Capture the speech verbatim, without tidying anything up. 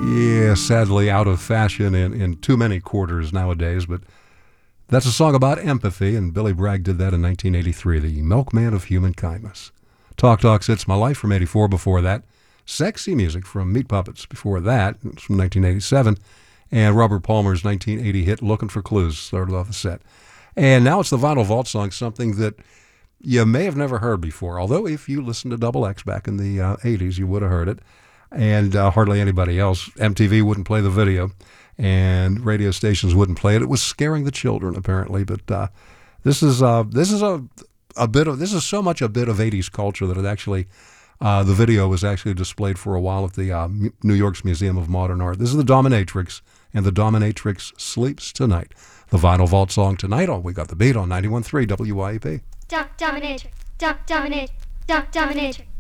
Yeah, sadly out of fashion in, in too many quarters nowadays, but that's a song about empathy, and Billy Bragg did that in nineteen eighty-three, The Milkman of Human Kindness. Talk Talk It's My Life from eighty-four before that. Sexy Music from Meat Puppets before that, it was from nineteen eighty-seven. And Robert Palmer's nineteen eighty hit Looking for Clues started off the set. And now it's the Vinyl Vault song, something that you may have never heard before, although if you listened to Double X back in the uh, eighties, you would have heard it. And uh, hardly anybody else. M T V wouldn't play the video, and radio stations wouldn't play it. It was scaring the children, apparently. But uh, this is uh, this is a a bit of this is so much a bit of eighties culture that it actually uh, the video was actually displayed for a while at the uh, New York's Museum of Modern Art. This is the Dominatrix, and the Dominatrix Sleeps Tonight. The Vinyl Vault song tonight on We Got the Beat on ninety-one point three W I E P. Dominatrix, Dominatrix, Dominatrix.